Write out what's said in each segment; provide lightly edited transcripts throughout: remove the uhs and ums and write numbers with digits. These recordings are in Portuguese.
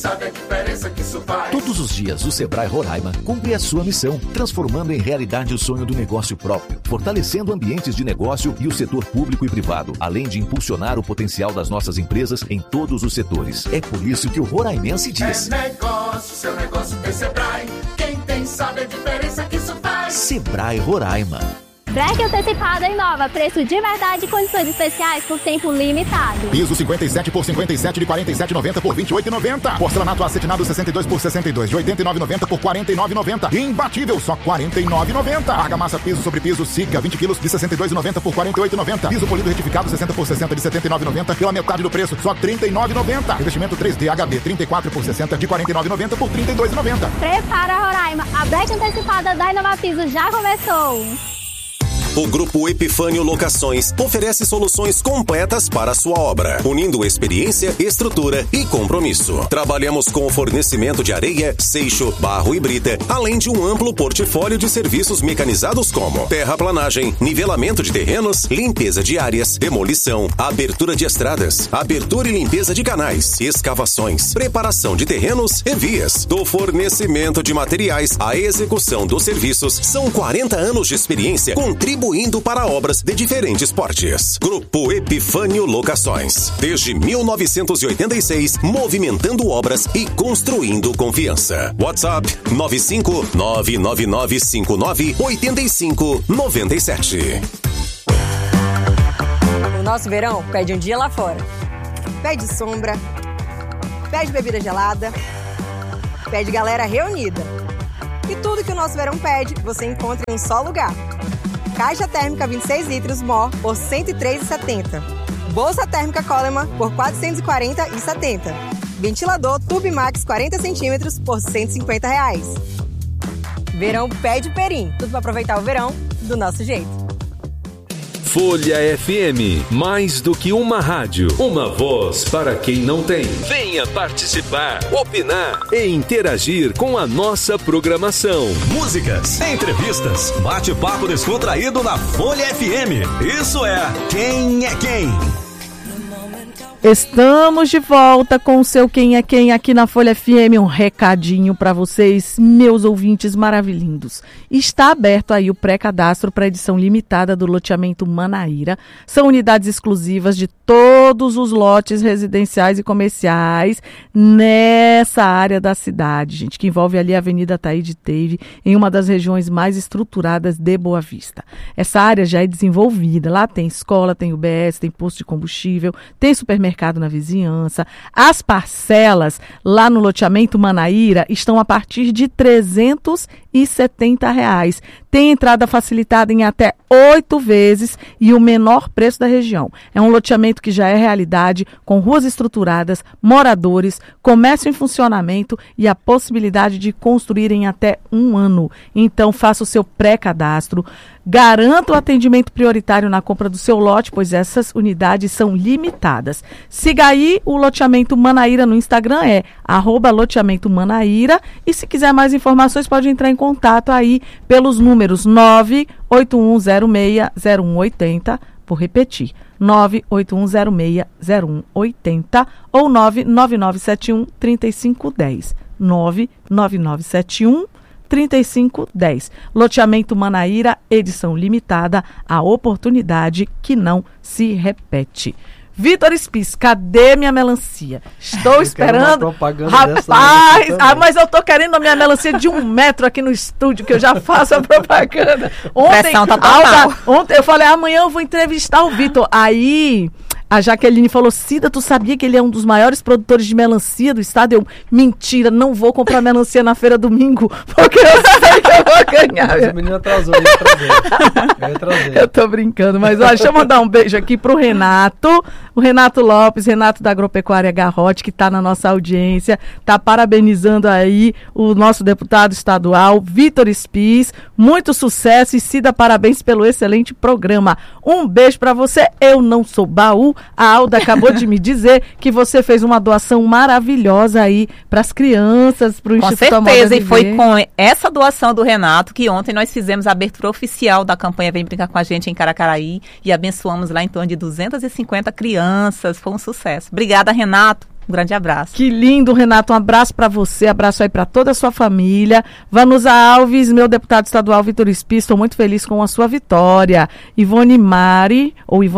Sabe a diferença que isso faz? Todos os dias, o Sebrae Roraima cumpre a sua missão, transformando em realidade o sonho do negócio próprio, fortalecendo ambientes de negócio e o setor público e privado, além de impulsionar o potencial das nossas empresas em todos os setores. É por isso que o roraimense diz: É negócio, seu negócio tem Sebrae. Quem tem sabe a diferença que isso faz. Sebrae Roraima. Freque antecipado em Nova, preço de verdade e condições especiais por tempo limitado. Piso 57 por 57 de 47,90 por 28,90. Porcelanato acetinado 62 por 62 de 89,90 por 49,90. Imbatível, só 49,90. Argamassa piso sobre piso Sica 20 quilos de 62,90 por 48,90. Piso polido retificado 60 por 60 de 79,90 pela metade do preço, só 39,90. Revestimento 3D HD 34 por 60 de 49,90 por 32,90. Prepara, Roraima, a break antecipada da Inova Piso já começou. O Grupo Epifânio Locações oferece soluções completas para a sua obra, unindo experiência, estrutura e compromisso. Trabalhamos com o fornecimento de areia, seixo, barro e brita, além de um amplo portfólio de serviços mecanizados como terraplanagem, nivelamento de terrenos, limpeza de áreas, demolição, abertura de estradas, abertura e limpeza de canais, escavações, preparação de terrenos e vias. Do fornecimento de materiais à execução dos serviços, são 40 anos de experiência contribuindo para obras de diferentes portes. Grupo Epifânio Locações. Desde 1986, movimentando obras e construindo confiança. WhatsApp 95999598597. O nosso verão pede um dia lá fora. Pede sombra, pede bebida gelada, pede galera reunida. E tudo que o nosso verão pede, você encontra em um só lugar. Caixa térmica 26 litros Mor por R$ 103,70. Bolsa térmica Coleman por R$ 440,70. Ventilador Tubimax 40 centímetros por R$ 150. Verão pede perim. Tudo para aproveitar o verão do nosso jeito. Folha FM, mais do que uma rádio, uma voz para quem não tem. Venha participar, opinar e interagir com a nossa programação. Músicas, entrevistas, bate-papo descontraído na Folha FM. Isso é Quem é Quem? Estamos de volta com o seu Quem é Quem aqui na Folha FM. Um recadinho para vocês, meus ouvintes maravilhindos. Está aberto aí o pré-cadastro para a edição limitada do loteamento Manaíra. São unidades exclusivas de todos os lotes residenciais e comerciais nessa área da cidade, gente, que envolve ali a Avenida Taíde Teve, em uma das regiões mais estruturadas de Boa Vista. Essa área já é desenvolvida. Lá tem escola, tem UBS, tem posto de combustível, tem supermercado na vizinhança. As parcelas lá no loteamento Manaíra estão a partir de R$ 370. Tem entrada facilitada em até 8 vezes e o menor preço da região. É um loteamento que já é realidade, com ruas estruturadas, moradores, comércio em funcionamento e a possibilidade de construir em até 1 ano. Então faça o seu pré-cadastro. Garanta o atendimento prioritário na compra do seu lote, pois essas unidades são limitadas. Siga aí o loteamento Manaíra no Instagram, é @loteamento Manaíra. E se quiser mais informações, pode entrar em contato aí pelos números 981060180, vou repetir, 981060180 ou 99971-3510. 99971-3510. Loteamento Manaíra, edição limitada, a oportunidade que não se repete. Vitor Spies, cadê minha melancia? Estou esperando. Rapaz, mas eu tô querendo a minha melancia de 1 metro aqui no estúdio, que eu já faço a propaganda. Ontem eu falei, amanhã eu vou entrevistar o Vitor. Aí a Jaqueline falou, Cida, tu sabia que ele é um dos maiores produtores de melancia do estado? Eu, mentira, não vou comprar melancia na feira domingo, porque eu sei que eu vou ganhar. Mas o menino atrasou, eu ia trazer. Eu tô brincando, mas olha, deixa eu mandar um beijo aqui pro Renato, o Renato Lopes, Renato da Agropecuária Garrote, que tá na nossa audiência, tá parabenizando aí o nosso deputado estadual, Vitor Spies, muito sucesso e Cida, parabéns pelo excelente programa. Um beijo pra você, eu não sou baú. A Alda acabou de me dizer que você fez uma doação maravilhosa aí para as crianças, para o Instituto Amor da Com certeza, e foi com essa doação do Renato que ontem nós fizemos a abertura oficial da campanha Vem Brincar com a Gente em Caracaraí e abençoamos lá em torno de 250 crianças. Foi um sucesso. Obrigada, Renato. Um grande abraço. Que lindo, Renato. Um abraço para você, abraço aí para toda a sua família. Vanusa Alves, meu deputado estadual Vitor Spis, estou muito feliz com a sua vitória. Ivone Mary,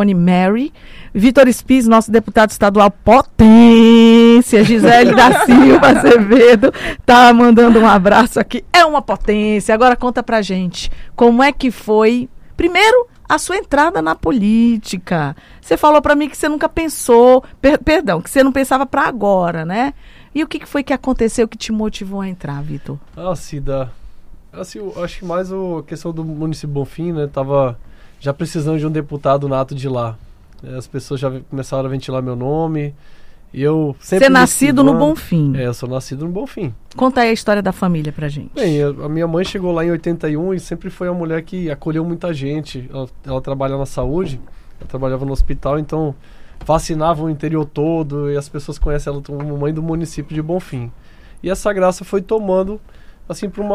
Vitor Spis, nosso deputado estadual potência. Gisele da Silva Azevedo tá mandando um abraço aqui. É uma potência. Agora conta pra gente, como é que foi, primeiro, a sua entrada na política. Você falou para mim que você nunca pensou, que você não pensava para agora, né? E o que foi que aconteceu que te motivou a entrar, Vitor? Cida, eu acho que mais a questão do município Bonfim, né? Tava já precisando de um deputado nato de lá. As pessoas já começaram a ventilar meu nome. E eu sempre. Você é nascido no Bonfim? Eu sou nascido no Bonfim. Conta aí a história da família pra gente. Bem, a minha mãe chegou lá em 81 e sempre foi uma mulher que acolheu muita gente. Ela trabalha na saúde, ela trabalhava no hospital, então vacinava o interior todo e as pessoas conhecem ela como mãe do município de Bonfim. E essa graça foi tomando, assim, para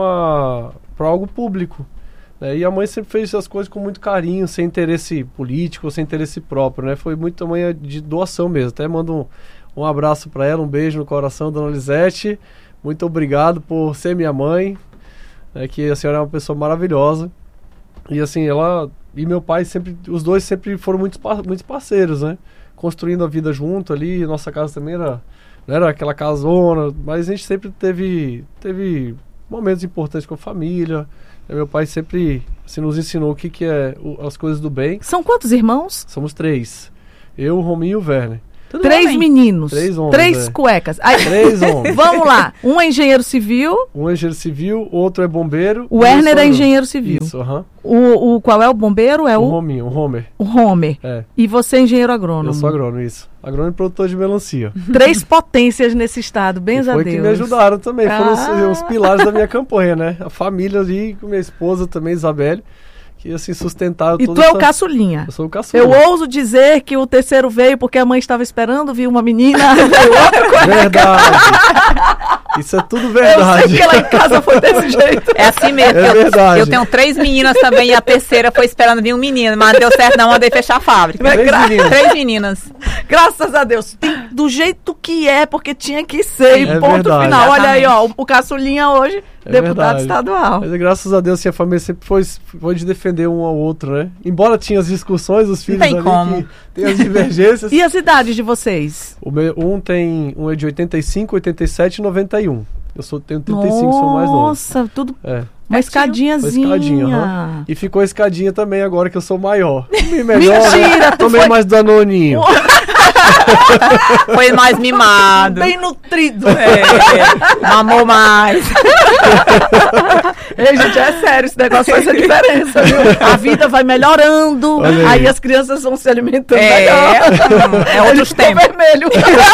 algo público. E a mãe sempre fez as coisas com muito carinho, sem interesse político, sem interesse próprio, né? Foi muito mãe de doação mesmo. Até mando um abraço para ela, um beijo no coração, dona Lisete. Muito obrigado por ser minha mãe, que a senhora é uma pessoa maravilhosa. E assim, ela e meu pai os dois sempre foram muitos parceiros, né? Construindo a vida junto ali. Nossa casa também não era aquela casona, mas a gente sempre teve momentos importantes com a família. Meu pai sempre nos ensinou o que é as coisas do bem. São quantos irmãos? Somos 3. Eu, o Rominho e o Werner. Tudo 3 homem. Meninos. 3 homens. 3 cuecas. Aí, 3 homens. Vamos lá. Um é engenheiro civil. Um é engenheiro civil, outro é bombeiro. O Werner é engenheiro civil. Isso, Qual é o bombeiro? É o Rominho, o Homer. O Homer. É. E você é engenheiro agrônomo. Eu sou agrônomo, isso. Agrônomo e produtor de melancia. 3 potências nesse estado, bens a Deus. Foi que me ajudaram também, foram os pilares da minha campanha, né? A família ali, com minha esposa também, Isabelle, que assim sustentaram toda. E tu é o caçulinha. Eu sou o caçulinha. Eu ouso dizer que o terceiro veio porque a mãe estava esperando, viu uma menina, veio outra coisa. Verdade. Isso é tudo verdade. Eu sei que lá em casa foi desse jeito. É assim mesmo. É verdade. Eu tenho 3 meninas também e a terceira foi esperando vir um menino, mas não deu certo não, mandei fechar a fábrica. 3 meninas. Graças a Deus. Do jeito que é, porque tinha que ser. E ponto verdade. final. Olha aí, ó, o caçulinha hoje, deputado verdade. Estadual. Mas graças a Deus, a família sempre foi de defender um ao outro, né? Embora tinha as discussões, os filhos ali que tem as divergências. E as idades de vocês? Um é de 85, 87 e 91. Eu tenho 35, sou mais novo. Nossa, tudo... Uma escadinhazinha. Uma escadinha, E ficou a escadinha também agora que eu sou maior. Melhor, mentira! Né? Tomei mais danoninho. Foi mais mimado. Bem nutrido. Mamou mais. Ei, gente, é sério, esse negócio faz a diferença, viu? A vida vai melhorando, aí as crianças vão se alimentando melhor. É outros tempos. Vermelho.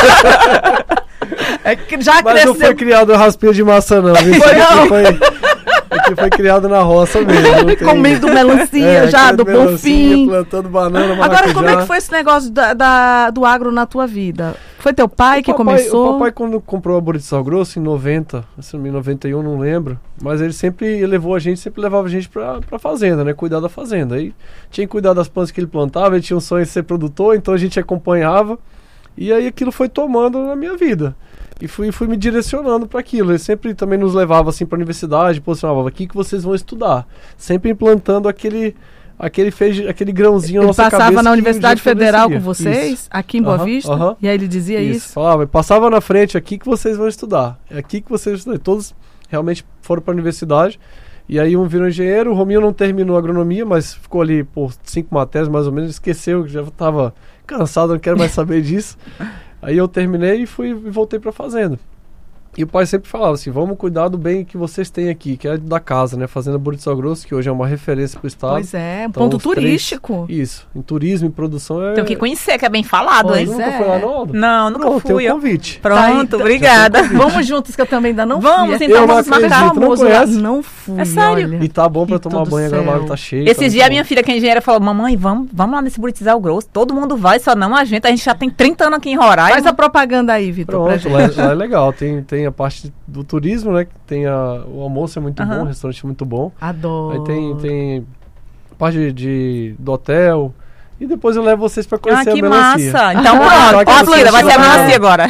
É que já mas cresceu. não foi criado raspinha de maçã, não. Isso aqui foi criado na roça mesmo. Comendo melancia já, do Bonfim. Plantando banana, maracujá. Agora, como é que foi esse negócio do agro na tua vida? Foi teu pai que começou? O papai, quando comprou a Buriti Sal Grosso, em 90, em 91, não lembro, mas ele sempre levava a gente pra fazenda, né? Cuidar da fazenda. Aí tinha que cuidar das plantas que ele plantava, ele tinha um sonho de ser produtor, então a gente acompanhava. E aí aquilo foi tomando na minha vida. E fui me direcionando para aquilo. Ele sempre também nos levava assim para a universidade, posicionava aqui que vocês vão estudar. Sempre implantando aquele grãozinho na nossa cabeça. Ele passava na Universidade Federal com vocês, isso. Aqui em Boa Vista, e aí ele dizia isso? Falava, passava na frente, aqui que vocês vão estudar. É aqui que vocês vão estudar. E todos realmente foram para a universidade. E aí um virou engenheiro, o Rominho não terminou a agronomia, mas ficou ali por 5 matérias mais ou menos, esqueceu, já estava cansado, não quero mais saber disso. Aí eu terminei e voltei para a fazenda. E o pai sempre falava assim, vamos cuidar do bem que vocês têm aqui, que é da casa, né? Fazenda Buriti Sal Grosso, que hoje é uma referência para o estado. Pois é, então, ponto turístico. Isso, em turismo, em produção Tem que conhecer, que é bem falado, hein? Nunca foi lá, não? Não, nunca fui. Tem um convite. Pronto, obrigada. Vamos juntos, que eu também ainda não fui. Vamos, então vamos marcar. Não fui, é sério. Olha. E tá bom para tomar banho, agora a água tá cheia. Esses dias a minha filha, que é engenheira, falou, mamãe, vamos lá nesse Buriti Sal Grosso, todo mundo vai, só não a gente já tem 30 anos aqui em Roraima. Faz a propaganda aí, Vitor. Pronto, lá é legal, tem a parte do turismo, né? Tem o almoço é muito bom, o restaurante é muito bom. Adoro. Aí tem parte do hotel E depois eu levo vocês para conhecer a que melancia. massa! Então pronto, Fluida, vai ser a melancia agora.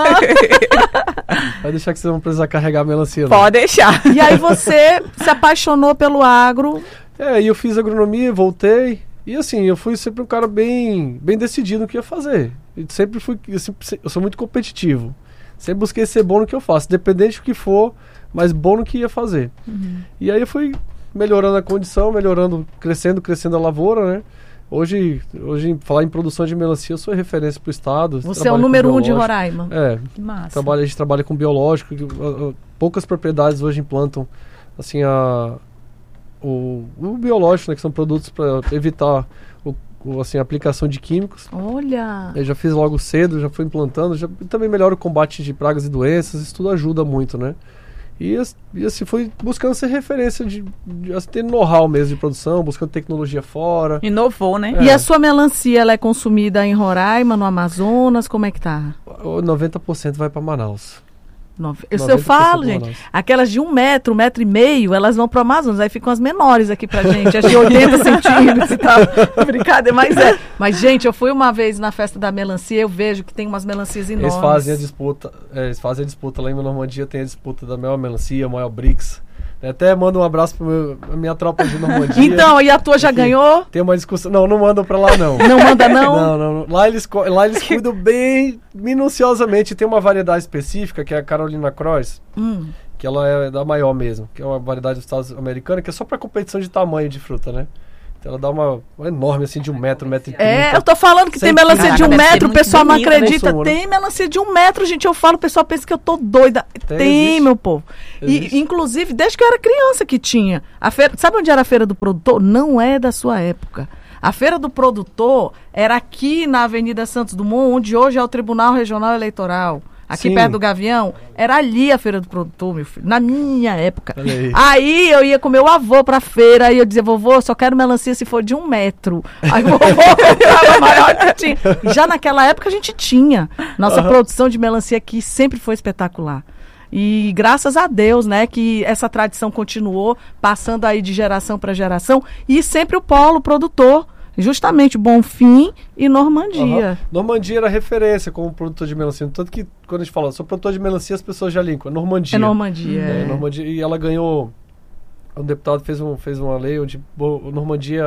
Vai deixar que vocês vão precisar carregar a melancia. Pode deixar. E aí você se apaixonou pelo agro? E eu fiz agronomia, voltei. E assim, eu fui sempre um cara bem decidido no que ia fazer. Eu sou muito competitivo. Sempre busquei ser bom no que eu faço, independente do que for, mas bom no que ia fazer. E aí eu fui melhorando a condição, crescendo a lavoura, né? Hoje, falar em produção de melancia, eu sou referência para o estado. Você é o número 1 de Roraima. Que massa. A gente trabalha com biológico, poucas propriedades hoje implantam assim, o biológico, né, que são produtos para evitar a aplicação de químicos. Olha! Eu já fiz logo cedo, já fui implantando, também melhora o combate de pragas e doenças, isso tudo ajuda muito, né? E assim, fui buscando ser referência de ter know-how mesmo de produção, buscando tecnologia fora. Inovou, né? E a sua melancia, ela é consumida em Roraima, no Amazonas, como é que tá? 90% vai para Manaus. Eu falo, gente, aquelas de 1 metro, 1,5 metro, elas vão pro Amazonas, aí ficam as menores aqui pra gente, as de 80 centímetros e tal. Brincadeira, mas, gente, eu fui uma vez na festa da melancia, eu vejo que tem umas melancias enormes. Eles fazem a disputa lá em Normandia, tem a disputa da maior melancia, maior Brix. Até mando um abraço pra minha tropa de Normandia. Então, e a tua já ganhou? Tem uma discussão. Não mandam pra lá, não. Não manda, não? Não. Lá eles cuidam bem minuciosamente. Tem uma variedade específica, que é a Carolina Cross, que ela é da maior mesmo, que é uma variedade dos Estados Americanos, que é só pra competição de tamanho de fruta, né? Então ela dá uma enorme, assim, de 1 metro, 1,30 metro. Eu tô falando que tem melancia de 1 metro, o pessoal não acredita. Né? Tem melancia de 1 metro, gente, eu falo, o pessoal pensa que eu tô doida. Tem meu povo. E, inclusive, desde que eu era criança que tinha. Sabe onde era a Feira do Produtor? Não é da sua época. A Feira do Produtor era aqui na Avenida Santos Dumont, onde hoje é o Tribunal Regional Eleitoral. Aqui perto do Gavião, era ali a Feira do Produtor, meu filho, na minha época. Aí eu ia com meu avô pra feira e eu dizia, vovô, só quero melancia se for de 1 metro. Aí o vovô comprava maior que tinha. Já naquela época a gente tinha. Nossa produção de melancia aqui sempre foi espetacular. E graças a Deus, né, que essa tradição continuou, passando aí de geração para geração, e sempre o polo produtor. Justamente Bonfim e Normandia. Normandia era referência como produtor de melancia. Tanto que quando a gente fala, sou produtor de melancia, as pessoas já linkam. Normandia. Normandia. E ela ganhou. O deputado fez uma lei onde Normandia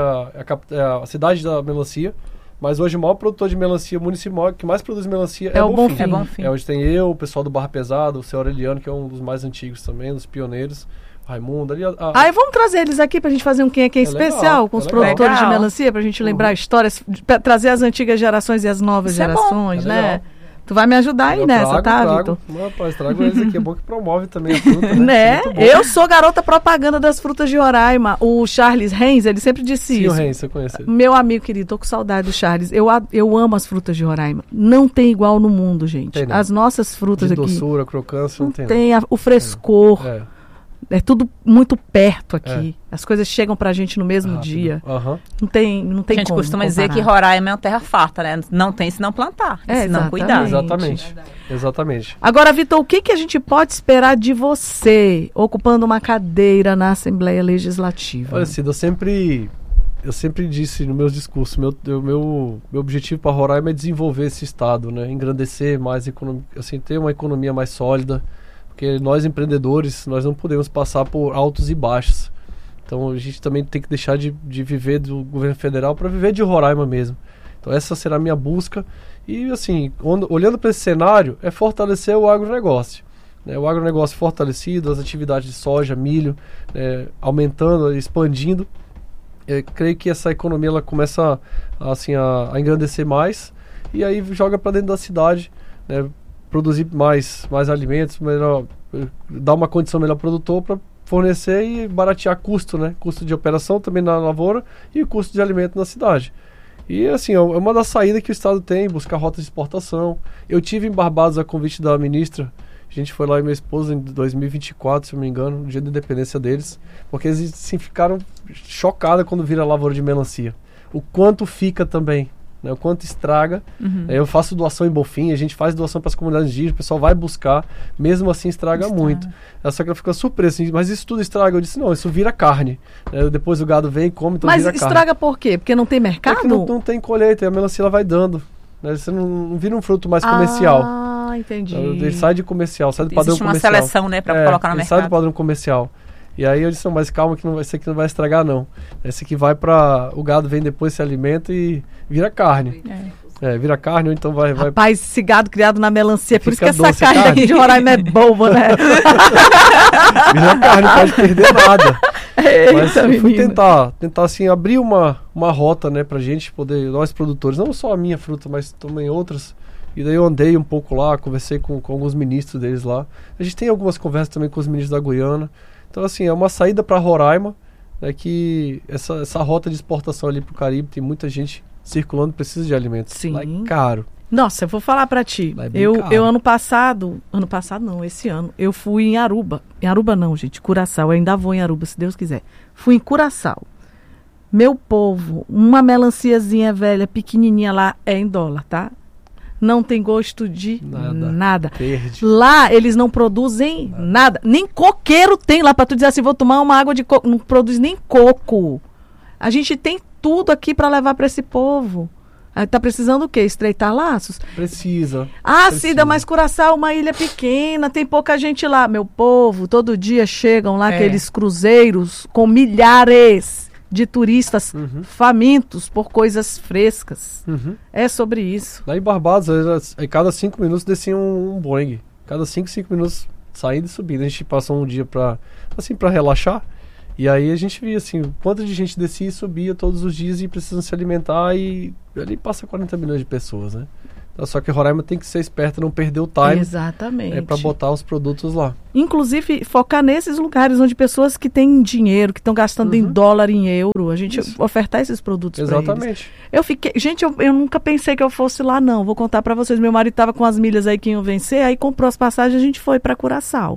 é a cidade da melancia. Mas hoje o maior produtor de melancia municipal que mais produz melancia é o Bonfim. Hoje tem o pessoal do Barra Pesada, o seu Aureliano, que é um dos mais antigos também, dos pioneiros. Raimundo ali. Aí vamos trazer eles aqui pra gente fazer um quem é quem especial com os produtores de melancia, pra gente lembrar histórias, trazer as antigas gerações e as novas gerações, né? Tu vai me ajudar aí nessa, tá, Vitor? Rapaz, trago eles aqui, é bom que promove também a fruta, né? Eu sou garota propaganda das frutas de Roraima. O Charles Renz, ele sempre disse isso. Sim, o Renz, você conhece ele. Meu amigo querido, tô com saudade do Charles. Eu amo as frutas de Roraima. Não tem igual no mundo, gente. As nossas frutas aqui. Doçura, crocância, não tem. Tem o frescor. É tudo muito perto aqui. As coisas chegam pra gente no mesmo dia. Não tem como. A gente costuma dizer que Roraima é uma terra farta, né? Não tem se não plantar, se não cuidar. Exatamente. Agora, Vitor, o que a gente pode esperar de você ocupando uma cadeira na Assembleia Legislativa? Olha, Cida, eu sempre disse nos meus discursos, meu objetivo para Roraima é desenvolver esse estado, né? Engrandecer mais, assim, ter uma economia mais sólida. Porque nós empreendedores, nós não podemos passar por altos e baixos. Então a gente também tem que deixar de viver do governo federal para viver de Roraima mesmo. Então essa será a minha busca. E assim, olhando para esse cenário, é fortalecer o agronegócio. O agronegócio fortalecido, as atividades de soja, milho, aumentando, expandindo. Eu creio que essa economia ela começa a engrandecer mais e aí joga para dentro da cidade, né? Produzir mais alimentos, dar uma condição melhor ao produtor para fornecer e baratear custo, né? Custo de operação também na lavoura e o custo de alimento na cidade. E assim, é uma das saídas que o Estado tem, buscar rotas de exportação. Eu tive em Barbados a convite da ministra, a gente foi lá e minha esposa em 2024, se eu não me engano, no dia da independência deles, porque eles assim, ficaram chocados quando viram a lavoura de melancia. O quanto fica também né, o quanto estraga. Eu faço doação em Bonfim, a gente faz doação para as comunidades indígenas, o pessoal vai buscar, mesmo assim estraga muito. Só que ela fica surpresa, assim, mas isso tudo estraga? Eu disse, não, isso vira carne. Depois o gado vem e come, então mas vira carne. Mas estraga por quê? Porque não tem mercado? Porque não tem colheita, a melancia ela vai dando. Né? Você não vira um fruto mais comercial. Ah, entendi. Ele sai de comercial, sai do padrão Existe comercial. uma seleção, né, para colocar no mercado. Sai do padrão comercial. E aí eu disse, não, mas calma que esse aqui não vai estragar, não. Esse aqui vai para... O gado vem depois, se alimenta e vira carne. Vira carne, ou então vai... Rapaz, esse gado criado na melancia, por isso que essa doce, carne aqui de Roraima é boba, né? Vira carne, não pode perder nada. Mas Eita, eu fui tentar assim, abrir uma rota, né, pra gente poder, nós produtores, não só a minha fruta, mas também outras. E daí eu andei um pouco lá, conversei com alguns ministros deles lá. A gente tem algumas conversas também com os ministros da Guiana. Então, assim, é uma saída para Roraima, né, que essa rota de exportação ali pro Caribe, tem muita gente circulando, precisa de alimentos. Sim. Lá é caro. Nossa, eu vou falar pra ti. Eu ano passado não, esse ano, eu fui em Aruba. Em Aruba não, gente, Curaçao. Eu ainda vou em Aruba, se Deus quiser. Fui em Curaçao. Meu povo, uma melanciazinha velha, pequenininha lá, é em dólar, tá? Não tem gosto de nada. Verde. Lá eles não produzem nada. Nem coqueiro tem lá pra tu dizer assim, vou tomar uma água de coco. Não produz nem coco. A gente tem tudo aqui pra levar pra esse povo. Tá precisando o quê? Estreitar laços? Precisa. Cida, mas Curaçao é uma ilha pequena, tem pouca gente lá. Meu povo, todo dia chegam lá aqueles cruzeiros com milhares de turistas famintos por coisas frescas. É sobre isso. Lá em Barbados, a cada 5 minutos descia um Boeing. Cada 5 minutos saindo e subindo. A gente passou um dia pra relaxar. E aí a gente via assim, quanto de gente descia e subia todos os dias e precisam se alimentar, e ali passa 40 milhões de pessoas, né? Então, só que Roraima tem que ser esperta, não perder o time. Exatamente. Para botar os produtos lá. Inclusive, focar nesses lugares onde pessoas que têm dinheiro, que estão gastando em dólar, em euro, a gente ofertar esses produtos para eles. Exatamente. Eu fiquei... Gente, eu nunca pensei que eu fosse lá, não. Vou contar para vocês. Meu marido estava com as milhas aí que iam vencer, aí comprou as passagens e a gente foi para Curaçao.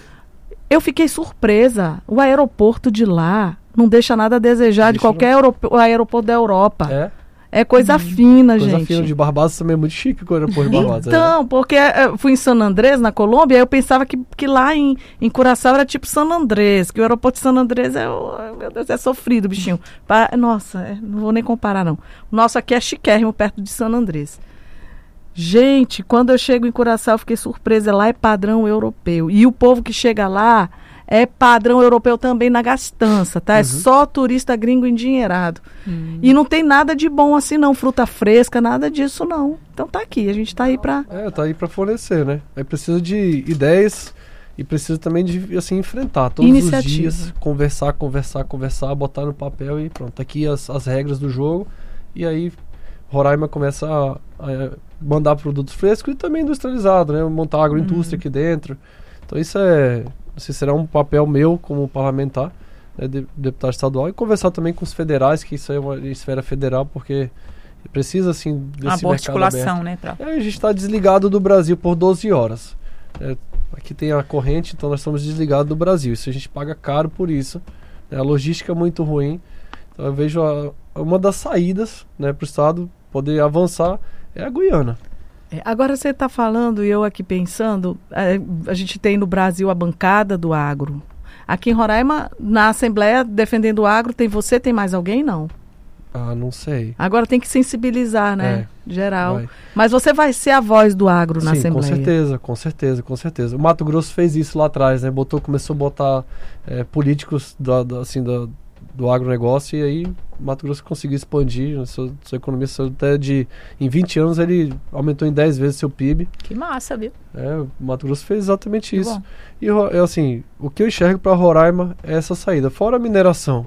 Eu fiquei surpresa. O aeroporto de lá não deixa nada a desejar de qualquer aeroporto da Europa. É coisa fina, gente. Coisa fina de Barbados também é muito chique com o aeroporto de Barbados. Então, porque eu fui em San Andrés, na Colômbia, eu pensava que lá em Curaçao era tipo San Andrés, que o aeroporto de San Andrés meu Deus, é sofrido, bichinho. Nossa, não vou nem comparar, não. O nosso aqui é chiquérrimo, perto de San Andrés. Gente, quando eu chego em Curaçao, eu fiquei surpresa. Lá é padrão europeu. E o povo que chega lá é padrão europeu também na gastança, tá? É só turista gringo endinheirado. E não tem nada de bom assim, não. Fruta fresca, nada disso, não. Então tá aqui, a gente tá aí pra... tá aí pra fornecer, né? Aí precisa de ideias e precisa também de, assim, enfrentar todos os dias. Conversar, botar no papel e pronto. Tá aqui as regras do jogo. E aí Roraima começa a mandar produtos frescos e também industrializados, né? Montar agroindústria aqui dentro. Então isso será um papel meu como parlamentar, né, deputado estadual, e conversar também com os federais, que isso é uma esfera federal, porque precisa, assim, desse mercado aberto. Né? A gente está desligado do Brasil por 12 horas. Aqui tem a corrente, então nós estamos desligados do Brasil. Isso a gente paga caro por isso. A logística é muito ruim. Então eu vejo uma das saídas, né, para o Estado poder avançar é a Guiana. Agora você está falando e eu aqui pensando, a gente tem no Brasil a bancada do agro. Aqui em Roraima, na Assembleia, defendendo o agro, tem mais alguém? Não. Não sei. Agora tem que sensibilizar, né? Geral. Vai. Mas você vai ser a voz do agro na Assembleia. Com certeza. O Mato Grosso fez isso lá atrás, né? Começou a botar políticos do agronegócio, e aí o Mato Grosso conseguiu expandir sua economia, até em 20 anos ele aumentou em 10 vezes seu PIB. Que massa, viu? O Mato Grosso fez exatamente isso. Bom. E assim, o que eu enxergo para Roraima é essa saída, fora a mineração.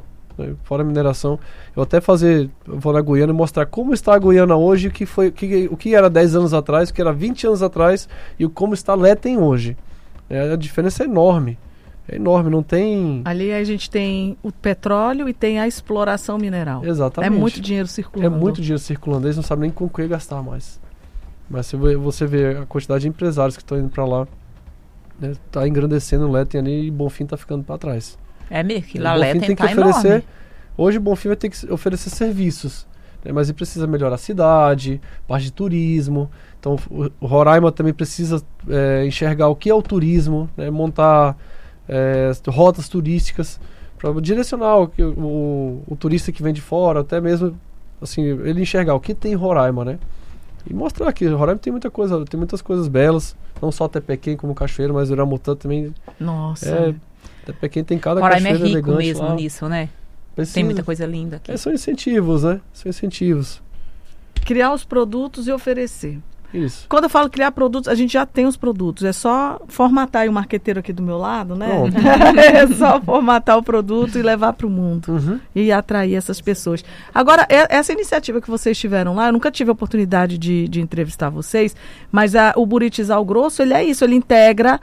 Eu até vou na Guiana e mostrar como está a Guiana hoje, o que era 10 anos atrás, o que era 20 anos atrás e como está Letem hoje. A diferença é enorme. Não tem... Ali a gente tem o petróleo e tem a exploração mineral. Exatamente. É muito dinheiro circulando. Eles não sabem nem com o que gastar mais. Mas se você vê a quantidade de empresários que estão indo para lá, né, tá engrandecendo o Letem ali, e Bonfim tá ficando para trás. É mesmo, que lá Letem tem que oferecer. Hoje o Bonfim vai ter que oferecer serviços. né? Mas ele precisa melhorar a cidade, parte de turismo. Então o Roraima também precisa enxergar o que é o turismo, né? Montar rotas turísticas para direcionar o turista que vem de fora, até mesmo assim, ele enxergar o que tem em Roraima, né? E mostrar que Roraima tem muitas coisas belas, não só Tepequém como Cachoeira, mas Uramutã também. Nossa. Tepequém tem cada Roraima cachoeira elegante. Roraima é rico mesmo lá. nisso, né? Tem muita coisa linda aqui. São incentivos, né? São incentivos. Criar os produtos e oferecer. Isso. Quando eu falo criar produtos, a gente já tem os produtos. É só formatar aí o marqueteiro aqui do meu lado, né? É só formatar o produto e levar para o mundo. E atrair essas pessoas. Agora, essa iniciativa que vocês tiveram lá, eu nunca tive a oportunidade de entrevistar vocês, mas o Buritizar o Grosso, ele é isso, ele integra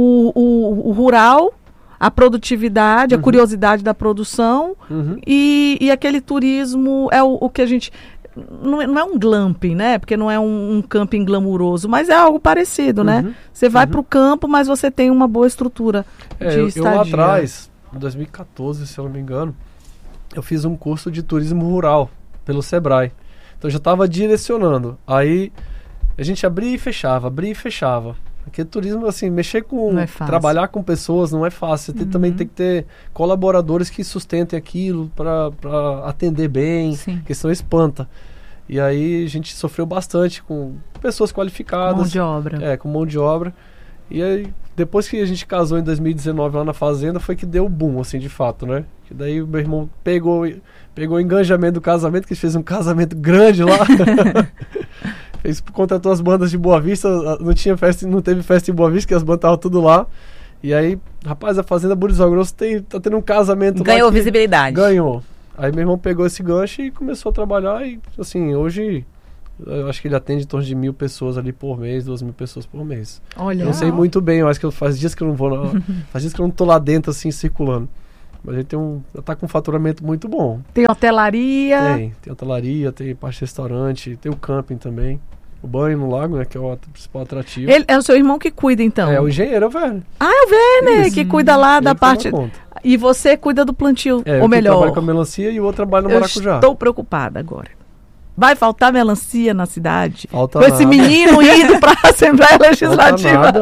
o rural, a produtividade, a curiosidade da produção e aquele turismo, é o que a gente... Não é um glamping, né? Porque não é um camping glamuroso, mas é algo parecido, né? Você vai para o campo, mas você tem uma boa estrutura de estadia. Eu lá atrás, em 2014, se eu não me engano, eu fiz um curso de turismo rural pelo Sebrae. Então eu já estava direcionando. Aí a gente abria e fechava. Porque turismo, assim, trabalhar com pessoas não é fácil. Você também tem que ter colaboradores que sustentem aquilo para atender bem, que senão espanta. E aí a gente sofreu bastante com pessoas qualificadas. Mão de obra. Com mão de obra. E aí, depois que a gente casou em 2019 lá na fazenda, foi que deu o boom, assim, de fato, né? Que daí o meu irmão pegou o engajamento do casamento, que fez um casamento grande lá. Contratou as bandas de Boa Vista, não teve festa em Boa Vista, que as bandas estavam tudo lá. E aí, rapaz, a Fazenda Buritizar o Grosso tá tendo um casamento Ganhou visibilidade. Ganhou. Aí meu irmão pegou esse gancho e começou a trabalhar e, assim, hoje eu acho que ele atende em torno de 1.000 pessoas ali por mês, 2.000 pessoas por mês. Olha. Eu não sei muito bem, eu acho que faz dias que eu não vou, faz dias que eu não tô lá dentro, assim, circulando. Mas a gente tá com um faturamento muito bom. Tem hotelaria? Tem hotelaria, tem parte de restaurante, tem o camping também. O banho no lago, né, que é o principal atrativo. Ele é o seu irmão que cuida, então? É, o engenheiro, é o Werner. Ah, é o Werner, que cuida lá da parte... E você cuida do plantio, ou melhor... Eu trabalho com a melancia e o outro trabalha no maracujá. Estou preocupada agora. Vai faltar melancia na cidade? Falta com esse menino indo para a Assembleia Legislativa.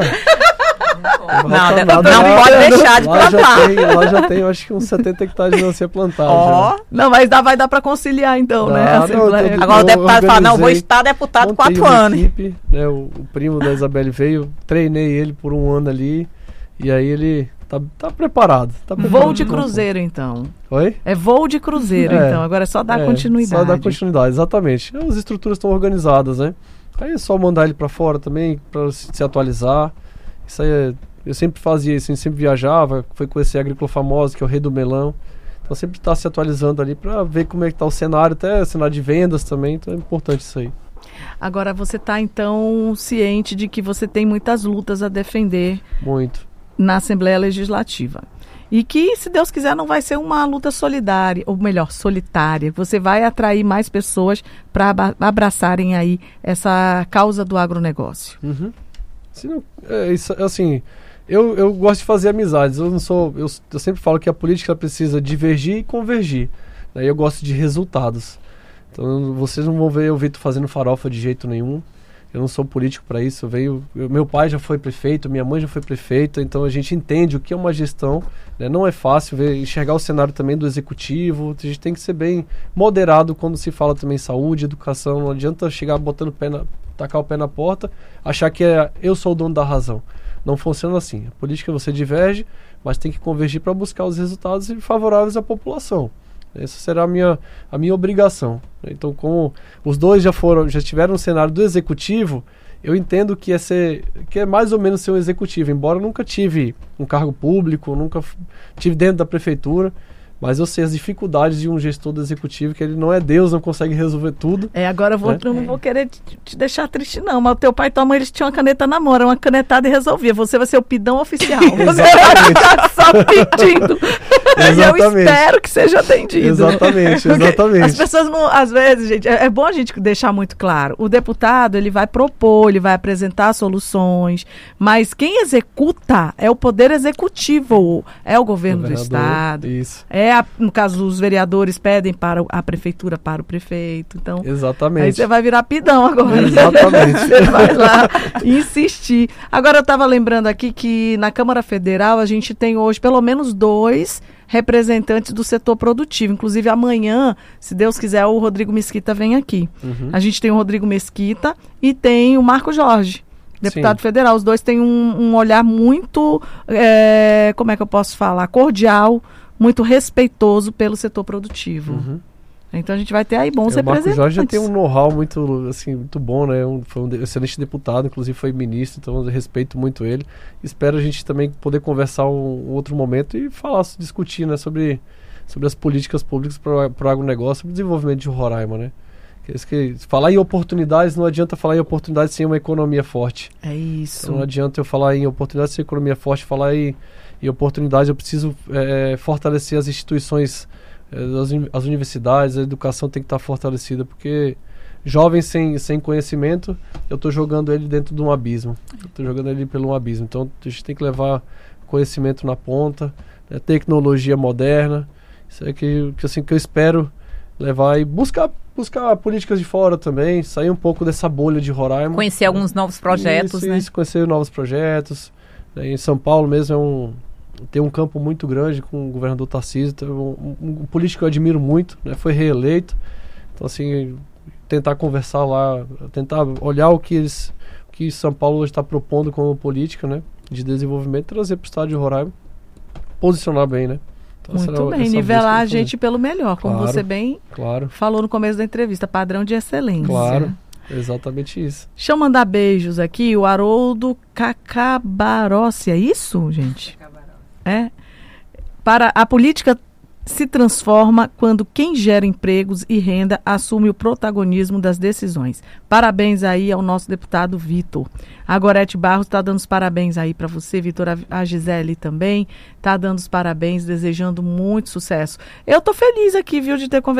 Não pode deixar de plantar. Lá já tem, acho que uns 70 hectares de melancia plantada. Não, mas vai dar para conciliar então, né? Agora o deputado fala, não, vou estar deputado 4 anos. Equipe, né, o primo da Isabelle veio, treinei ele por 1 ano ali, e aí ele tá preparado. Voo de cruzeiro, então. Oi? É voo de cruzeiro, então. Agora é só dar continuidade. Só dar continuidade, exatamente. As estruturas estão organizadas, né? Aí é só mandar ele para fora também, para se atualizar. Isso aí eu sempre fazia isso, sempre viajava, foi conhecer a Agrícola Famosa, que é o rei do melão. Então sempre está se atualizando ali para ver como é que está o cenário, até o cenário de vendas também, então é importante isso aí. Agora você está então ciente de que você tem muitas lutas a defender. Muito. Na Assembleia Legislativa. E que, se Deus quiser, não vai ser uma luta solidária, ou melhor, solitária. Você vai atrair mais pessoas para abraçarem aí essa causa do agronegócio. Assim, eu gosto de fazer amizades. Eu sempre falo que a política precisa divergir e convergir. Daí eu gosto de resultados. Então vocês não vão ver eu Vitor fazendo farofa de jeito nenhum. Eu não sou político para isso. Meu pai já foi prefeito, minha mãe já foi prefeita, então a gente entende o que é uma gestão, né? Não é fácil enxergar o cenário também do executivo. A gente tem que ser bem moderado quando se fala também saúde, educação. Não adianta chegar botando tacar o pé na porta, achar que eu sou o dono da razão. Não funciona assim. A política você diverge, mas tem que convergir para buscar os resultados favoráveis à população. Essa será a minha obrigação. Então, como os dois já estiveram no cenário do executivo, eu entendo que é mais ou menos ser um executivo. Embora eu nunca tive um cargo público, nunca tive dentro da prefeitura, mas eu sei as dificuldades de um gestor do executivo, que ele não é Deus, não consegue resolver tudo. Agora eu não vou querer te deixar triste, não. Mas o teu pai e tua mãe, eles tinham uma caneta na mão, uma canetada e resolvia. Você vai ser o pidão oficial. Você vai ficar só pedindo. E eu espero que seja atendido. Exatamente. As pessoas não, às vezes, gente, é bom a gente deixar muito claro. O deputado, ele vai propor, ele vai apresentar soluções, mas quem executa é o poder executivo, é o governo do estado, isso. É no caso, os vereadores pedem para a prefeitura, para o prefeito. Então, exatamente. Aí você vai virar pidão agora. Exatamente. Você vai lá insistir. Agora, eu estava lembrando aqui que na Câmara Federal a gente tem hoje pelo menos 2 representantes do setor produtivo. Inclusive, amanhã, se Deus quiser, o Rodrigo Mesquita vem aqui. A gente tem o Rodrigo Mesquita e tem o Marco Jorge, deputado federal. Os dois têm um olhar muito, como é que eu posso falar, cordial, muito respeitoso pelo setor produtivo. Então a gente vai ter aí bons representantes. O Marco Jorge já tem um know-how muito, assim, muito bom, né? Foi um excelente deputado, inclusive foi ministro, então eu respeito muito ele. Espero a gente também poder conversar um outro momento e discutir, né, sobre as políticas públicas para o agronegócio, para o desenvolvimento de Roraima, né? Falar em oportunidades, não adianta falar em oportunidades sem uma economia forte. É isso. Então, não adianta eu falar em oportunidades sem economia forte, falar em oportunidades, eu preciso fortalecer as instituições, as universidades, a educação tem que estar fortalecida, porque jovens sem conhecimento, eu estou jogando ele dentro de um abismo. Eu estou jogando ele pelo um abismo. Então, a gente tem que levar conhecimento na ponta, né, tecnologia moderna. Isso é que eu espero levar e buscar políticas de fora também, sair um pouco dessa bolha de Roraima. Conhecer alguns novos projetos, né? Isso, conhecer novos projetos. Em São Paulo mesmo tem um campo muito grande com o governador Tarcísio, um político que eu admiro muito, né? Foi reeleito. Então, assim, tentar conversar lá, tentar olhar o que São Paulo hoje está propondo como política, né, de desenvolvimento, trazer para o estado de Roraima, posicionar bem, né? Então, muito bem, nivelar a gente pelo melhor, como você bem falou no começo da entrevista, padrão de excelência. Claro, exatamente isso. Deixa eu mandar beijos aqui, o Haroldo Cacabarossi, é isso, gente? Para a política se transforma quando quem gera empregos e renda assume o protagonismo das decisões. Parabéns aí ao nosso deputado Vitor. A Gorete Barros está dando os parabéns aí para você, Vitor. A Gisele também está dando os parabéns, desejando muito sucesso. Eu estou feliz aqui, viu, de ter conversado